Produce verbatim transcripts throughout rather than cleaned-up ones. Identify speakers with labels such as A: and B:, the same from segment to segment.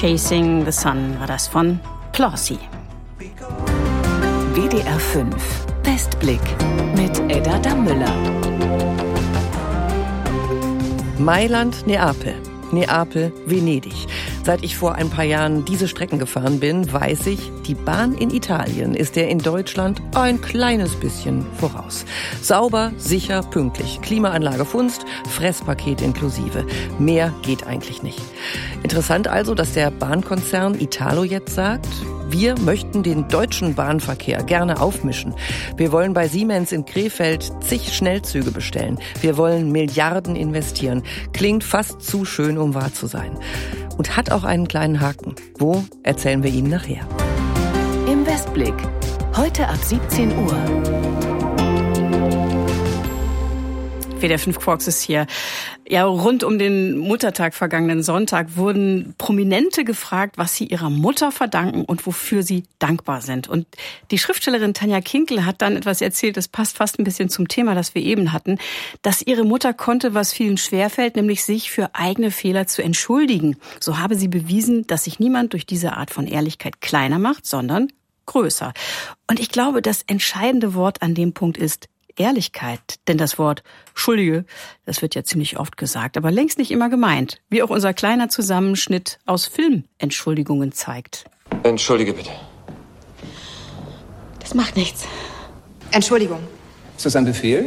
A: Chasing the Sun war das von Plossi.
B: W D R fünf Westblick mit Edda Dammüller.
C: Mailand, Neapel. Neapel, Venedig. Seit ich vor ein paar Jahren diese Strecken gefahren bin, weiß ich, die Bahn in Italien ist der in Deutschland ein kleines bisschen voraus. Sauber, sicher, pünktlich. Klimaanlage Funst, Fresspaket inklusive. Mehr geht eigentlich nicht. Interessant also, dass der Bahnkonzern Italo jetzt sagt, wir möchten den deutschen Bahnverkehr gerne aufmischen. Wir wollen bei Siemens in Krefeld zig Schnellzüge bestellen. Wir wollen Milliarden investieren. Klingt fast zu schön, um wahr zu sein. Und hat auch einen kleinen Haken. Wo, erzählen wir Ihnen nachher.
B: Im Westblick. Heute ab siebzehn Uhr.
A: W D R fünf Quarks ist hier. Ja, rund um den Muttertag vergangenen Sonntag wurden Prominente gefragt, was sie ihrer Mutter verdanken und wofür sie dankbar sind. Und die Schriftstellerin Tanja Kinkel hat dann etwas erzählt, das passt fast ein bisschen zum Thema, das wir eben hatten, dass ihre Mutter konnte, was vielen schwerfällt, nämlich sich für eigene Fehler zu entschuldigen. So habe sie bewiesen, dass sich niemand durch diese Art von Ehrlichkeit kleiner macht, sondern größer. Und ich glaube, das entscheidende Wort an dem Punkt ist Ehrlichkeit, denn das Wort Schuldige, das wird ja ziemlich oft gesagt, aber längst nicht immer gemeint, wie auch unser kleiner Zusammenschnitt aus Filmentschuldigungen zeigt.
D: Entschuldige bitte.
E: Das macht nichts. Entschuldigung.
D: Ist das ein Befehl?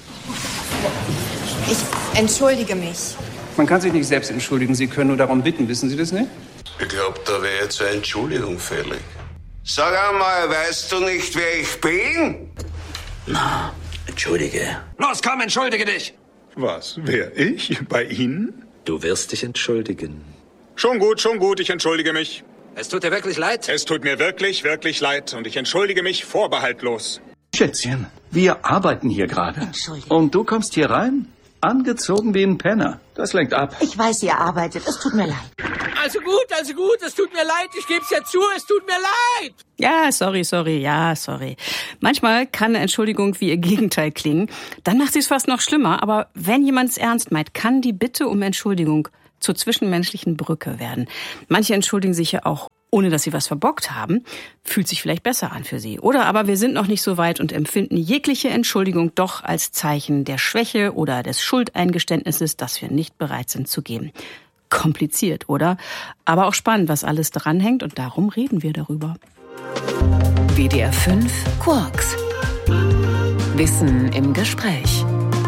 E: Ich entschuldige mich.
D: Man kann sich nicht selbst entschuldigen, Sie können nur darum bitten, wissen Sie das nicht?
F: Ich glaube, da wäre jetzt eine Entschuldigung fällig.
G: Sag einmal, weißt du nicht, wer ich bin?
F: Na, entschuldige.
H: Los, komm, entschuldige dich!
I: Was, wer, ich? Bei Ihnen?
F: Du wirst dich entschuldigen.
I: Schon gut, schon gut, ich entschuldige mich.
H: Es tut dir wirklich leid?
I: Es tut mir wirklich, wirklich leid und ich entschuldige mich vorbehaltlos.
J: Schätzchen, wir arbeiten hier gerade.
E: Entschuldigung.
J: Und du kommst hier rein, angezogen wie ein Penner. Das lenkt ab.
E: Ich weiß, ihr arbeitet. Es tut mir leid.
H: Also gut, also gut, es tut mir leid. Ich geb's ja zu, es tut mir leid.
A: Ja, sorry, sorry, ja, sorry. Manchmal kann eine Entschuldigung wie ihr Gegenteil klingen. Dann macht sie es fast noch schlimmer. Aber wenn jemand es ernst meint, kann die Bitte um Entschuldigung zur zwischenmenschlichen Brücke werden. Manche entschuldigen sich ja auch, ohne dass sie was verbockt haben, fühlt sich vielleicht besser an für sie. Oder aber wir sind noch nicht so weit und empfinden jegliche Entschuldigung doch als Zeichen der Schwäche oder des Schuldeingeständnisses, das wir nicht bereit sind zu geben. Kompliziert, oder? Aber auch spannend, was alles dranhängt und darum reden wir darüber.
B: W D R fünf Quarks. Wissen im Gespräch.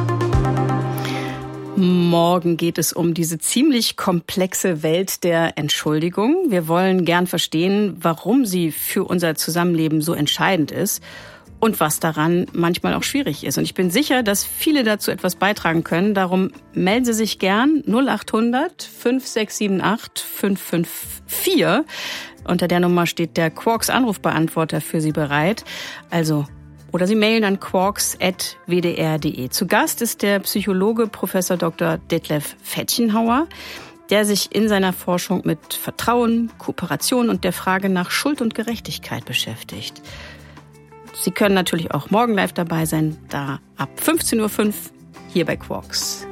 A: Morgen geht es um diese ziemlich komplexe Welt der Entschuldigung. Wir wollen gern verstehen, warum sie für unser Zusammenleben so entscheidend ist und was daran manchmal auch schwierig ist. Und ich bin sicher, dass viele dazu etwas beitragen können. Darum melden Sie sich gern null acht hundert fünf sechs sieben acht fünf fünf vier. Unter der Nummer steht der Quarks Anrufbeantworter für Sie bereit. Also oder Sie mailen an quarks at w d r punkt d e. Zu Gast ist der Psychologe Professor Doktor Detlef Fetchenhauer, der sich in seiner Forschung mit Vertrauen, Kooperation und der Frage nach Schuld und Gerechtigkeit beschäftigt. Sie können natürlich auch morgen live dabei sein, da ab fünfzehn Uhr fünf hier bei Quarks.